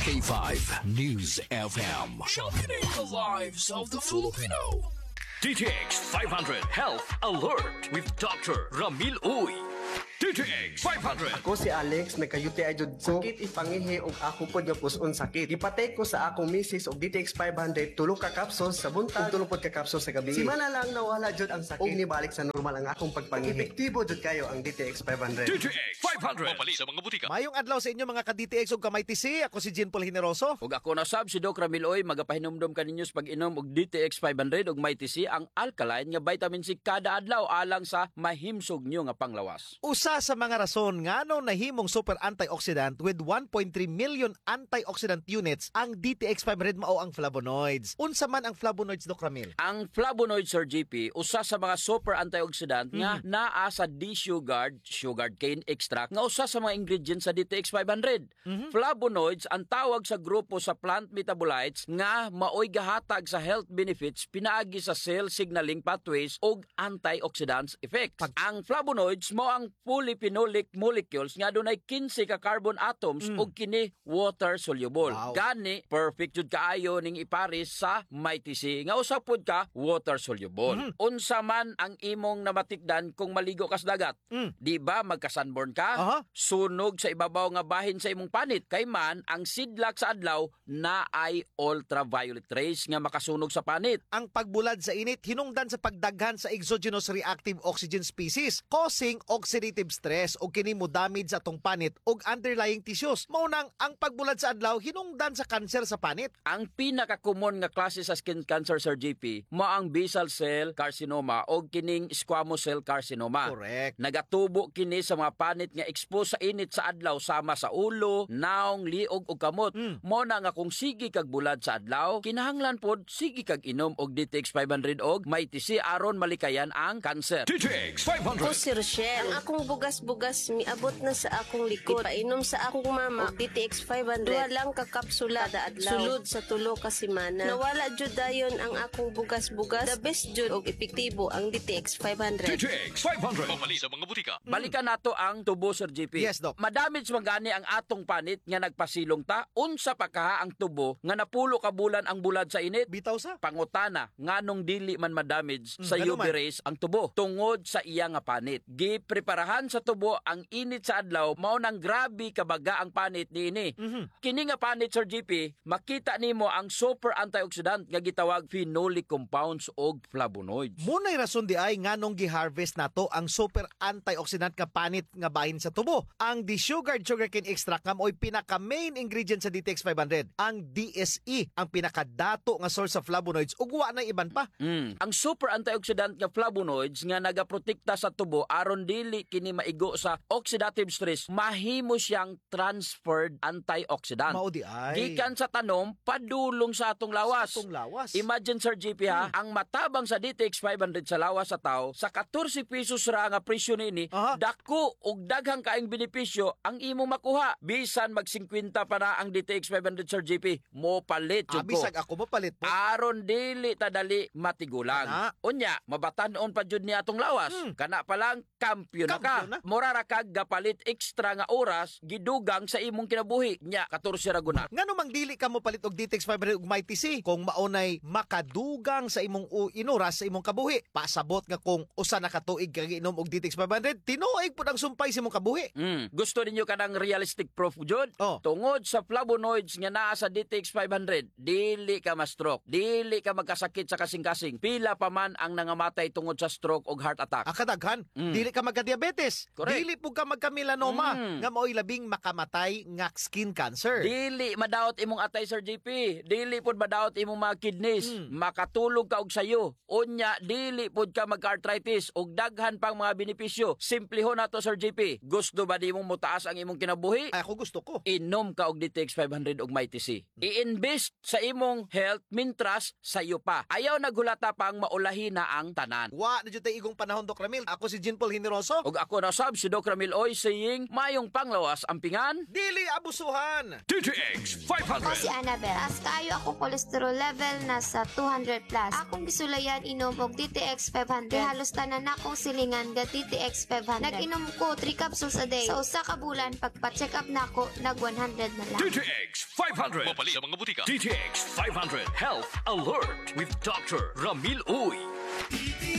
K5 News FM. Sharpening the lives of the Filipino. DTX 500 Health Alert with Dr. Ramil Uy. DTX 500. Ako si Alex, nagka-UTI jud sakit ipangihi og ako pod nga puson sakit. Ipatay ko sa akong misis og DTX 500 tulo ka capsules sa buntag, tulo pod ka capsules sa gabi. Simana lang nawala jud ang sakit. Og nibalik sa normal ang akong pagpangihi. Epektibo jud kayo ang DTX 500. DTX 500. Mapali sa mga butika. Mayong adlaw sa inyo mga ka-DTX ug kamay TC. Ako si Jean Paul Generoso. Ug ako na sab si Doc Ramiloy, magapahinumdum kaninyo sa pag-inom og DTX 500 ug may TC ang alkaline nga vitamin C kada adlaw alang sa mahimsog nyo nga panglawas. Usa sa mga rason ngano nahimong super antioxidant with 1.3 million antioxidant units ang DTX 500 mao ang flavonoids. Unsa man ang flavonoids, Doc Ramil? Ang flavonoids, Sir GP, usa sa mga super antioxidant nga naa sa D-sugared, sugared cane extract nga usa sa mga ingredients sa DTX 500. Flavonoids ang tawag sa grupo sa plant metabolites nga maoy gahatag sa health benefits pinaagi sa cell signaling pathways ug antioxidants effects. Ang flavonoids mo ang polyphenolic molecules nga dunay 15 ka carbon atoms ug kini water soluble. Wow. Gani perfect jud kaayo ning ipares sa MyTC nga usa pod ka water soluble. Unsa man ang imong namatikdan kung maligo ka sa dagat? Di ba magka-sunburn ka? Sunog sa ibabaw nga bahin sa imong panit kay man ang sidlak sa adlaw na ay ultraviolet rays nga makasunog sa panit. Ang pagbulad sa init hinungdan sa pagdaghan sa exogenous reactive oxygen species causing oxidative stress o kini mo damage sa atong panit ug underlying tissues. Maunang ang pagbulad sa adlaw hinungdan sa kanser sa panit. Ang pinaka-common nga klase sa skin cancer, Sir GP, mo ang basal cell carcinoma o kining squamous cell carcinoma. Correct. Nagatubo kini sa mga panit nga expose sa init sa adlaw sama sa ulo, naong, liog ug kamot. Mo na nga kung sige kag bulad sa adlaw, kinahanglan pod sige kag inom og DTX 500 og MyTC aron malikayan ang kanser. DTX 500. Ako si Rochelle. Ang akong bugas-bugas miabot na sa akong likod. Painom sa akong mama og DTX 500. Duha lang ka kapsula kada adlaw. Sulod sa tulo ka semana. Nawala jud dayon ang akong bugas-bugas. The best jud og epektibo ang DTX 500. DTX 500. Mapali sa mga butika. Balikan nato ang tubo, Sir GP. Yes, Doc. Madamage man gani ang atong panit nga nagpasilong ta. Unsa pa kaha ang tubo nga napulo ka bulan ang bulad sa init? Bitaw sa Pangutana nganong dili man madamage sa ganun UV man. rays ang tubo tungod sa iya nga panit. Gipreparahan sa tubo ang init sa adlaw mao nang grabe kabaga ang panit niini. Kini nga panit, Sir GP, makita nimo ang super antioxidant nga gitawag phenolic compounds og flavonoids. Munay rason di ay nganong gi-harvest nato ang super antioxidant nga panit nga bahin sa tubo. Ang desugared sugarcane extract nga mo'y pinaka main ingredient sa DTX 500. Ang DSE ang pinakadato nga source of flavonoids ug wa na iban pa. Ang super antioxidant nga flavonoids nga nagaprotekta sa tubo aron dili kini maigo sa oxidative stress, mahimo siyang transferred antioxidant. Mao di ay. Gikan sa tanom padulong sa atong lawas. Sa atong lawas. Imagine, Sir GP ha, ang matabang sa DTX 500 sa lawas sa tao sa 14 pesos ra nga presyo nini, dako og daghang kaayong benepisyo ang imong makuha. Bisan mag 50 pa na ang DTX 500, Sir GP, mo palit jud ko. Bisag ako mapalit po. Aron dili ta dali matigulang. Kana. Unya, mabatan-on pa jud ni atong lawas. Kana pa lang kampiyon na ka. Kampiyon na. Mura ra kag gapalit extra nga oras gidugang sa imong kinabuhi. Nya 14 ra guna. Ngano mang dili ka mo palit og DTX 500 ug MyTC kung maunay makadugang sa imong inuras sa imong kabuhi. Pasabot nga kung usa na ka tuig kag inom og DTX 500, tinuig pud ang sumpay sa imong kabuhi. Gusto ninyo kanang realistic proof jud? Oh. Tungod sa flavonoids nga naa sa DTX 500, dili ka ma-stroke, dili ka magkasakit sa kasing-kasing. Pila pa man ang nangamatay tungod sa stroke o heart attack. Akadaghan, dili ka magka-diabetes. Correct. Dili pud ka magka-melanoma nga maoy labing makamatay nga skin cancer. Dili madaot imong atay, Sir GP. Dili pud madaot imong mga kidneys. Makatulog ka og sayo. Unya dili pud ka magka-arthritis og daghan pang mga benepisyo. Simplehon nato, Sir GP. Gusto ba nimong mutaas ang imong kinabuhi? Ay, ako gusto ko. Inom ka og DTX 500 og MyTC. I-invest sa imong health mintras sa iyo pa. Ayaw naghulata pang maulahi na ang tanan. Wa na jud tay igong panahon, Doc Ramil. Ako si Jean Paul Generoso. Og ako na sab si Doc Ramil Oy saying mayong panglawas ampingan. Dili abusuhan. DTX Ako si 500. Annabel. Taas kayo ako cholesterol level nasa 200 plus. Akong gisulayan inom og DTX 500. Halos tanan akong silingan ga DTX 500. Nag-inom ko 3 capsules a day. Sa usa ka bulan pagpa-check up nako nag 100 na lang. DTX 500. Mapalit sa mga butika. DTX 500 Health Alert with Dr. Ramil Uy.